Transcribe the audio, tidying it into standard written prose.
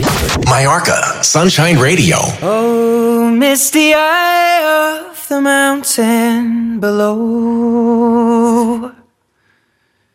Majorca Sunshine Radio. Oh, misty eye of the mountain below.